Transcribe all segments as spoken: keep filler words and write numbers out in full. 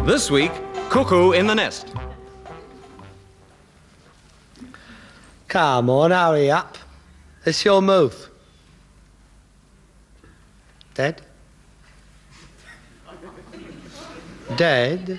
This week, Cuckoo in the Nest. Come on, hurry up. It's your move. Dead? Dead?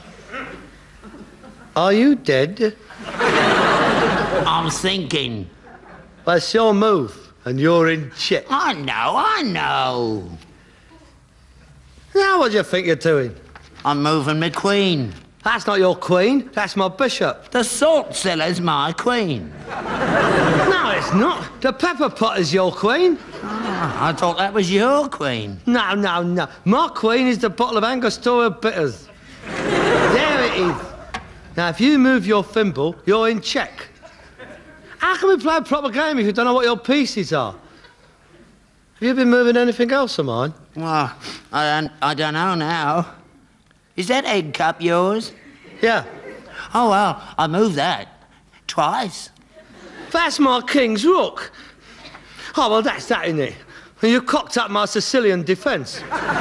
Are you dead? I'm thinking. Well, it's your move, and you're in check. I know, I know. Now what do you think you're doing? I'm moving my queen. That's not your queen, that's my bishop. The salt cellar's my queen. No, it's not. The pepper pot is your queen. Ah, I thought that was your queen. No, no, no. My queen is the bottle of Angostura bitters. There it is. Now, if you move your thimble, you're in check. How can we play a proper game if you don't know what your pieces are? Have you been moving anything else of mine? Well, I don't, I don't know now. Is that egg cup yours? Yeah. Oh, well, I moved that. Twice. That's my king's rook. Oh, well, that's that, isn't it? And you cocked up my Sicilian defence.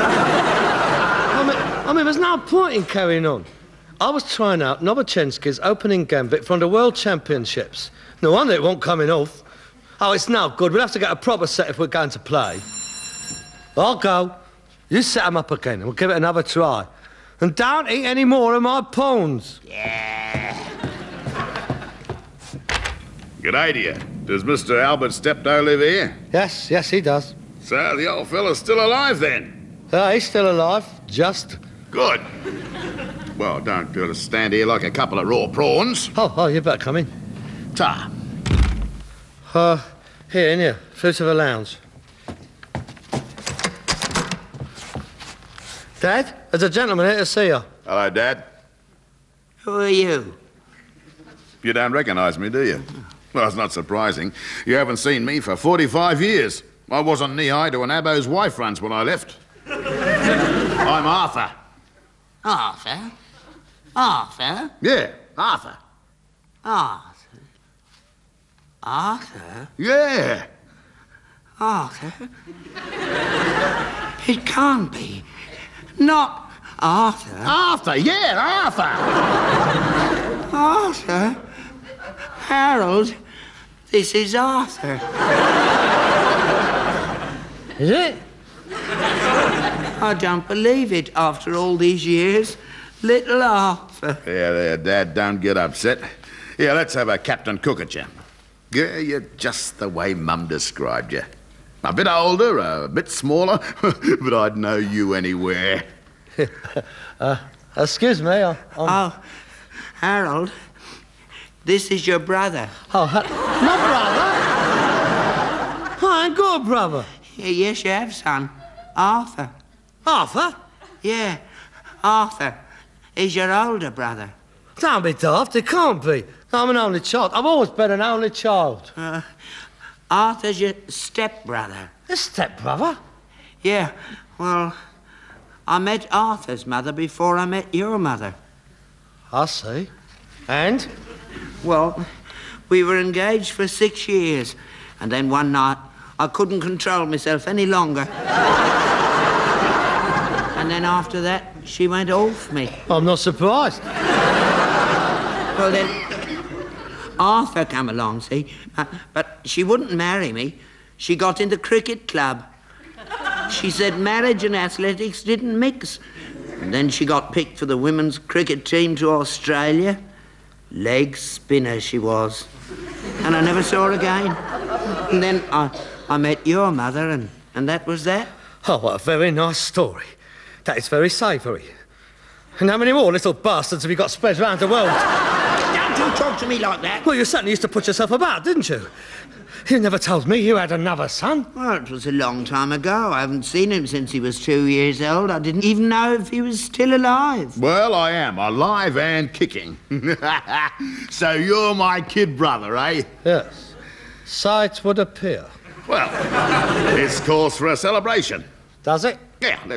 I mean, I mean, there's no point in carrying on. I was trying out Novochensky's opening gambit from the World Championships. No wonder it won't coming off. Oh, it's no good. We'll have to get a proper set if we're going to play. I'll go. You set 'em up again and we'll give it another try. And don't eat any more of my pawns. Yeah. G'day to you. Does Mister Albert Steptoe live here? Yes, yes, he does. So the old fella's still alive then? Uh, he's still alive, just. Good. Well, don't do to stand here like a couple of raw prawns. Oh, oh, you better come in. Ta. Uh, here, in here. Fruit of a lounge. Dad, there's a gentleman here to see you. Hello, Dad. Who are you? You don't recognise me, do you? Well, it's not surprising. You haven't seen me for forty-five years. I wasn't knee-high to an abo's wife once when I left. I'm Arthur. Arthur? Arthur? Yeah, Arthur. Arthur? Arthur? Yeah. Arthur? It can't be. Not Arthur. Arthur, yeah, Arthur. Arthur? Harold, this is Arthur. Is it? I don't believe it after all these years. Little Arthur. Yeah, there, Dad, don't get upset. Yeah, let's have a Captain Cook at you. Yeah, you're just the way Mum described you. A bit older, a bit smaller, but I'd know you anywhere. uh, excuse me, I, I'm... Oh, Harold, this is your brother. Oh, ha- my brother? I ain't got a brother. Yeah, yes, you have, son. Arthur. Arthur? Yeah, Arthur. He's your older brother. Don't be daft, it can't be. I'm an only child. I've always been an only child. Uh, Arthur's your stepbrother. A stepbrother? Yeah, well, I met Arthur's mother before I met your mother. I see. And? Well, we were engaged for six years, and then one night I couldn't control myself any longer. And then after that, she went off me. I'm not surprised. Well, then, Arthur came along, see, uh, but she wouldn't marry me. She got in the cricket club. She said marriage and athletics didn't mix. And then she got picked for the women's cricket team to Australia. Leg spinner she was. And I never saw her again. And then I, I met your mother, and, and that was that. Oh, what a very nice story. That is very savoury. And how many more little bastards have you got spread around the world? Don't you talk to me like that. Well, you certainly used to put yourself about, didn't you? You never told me you had another son. Well, it was a long time ago. I haven't seen him since he was two years old. I didn't even know if he was still alive. Well, I am, alive and kicking. So you're my kid brother, eh? Yes. So it would appear. Well, it's cause for a celebration. Does it? Yeah,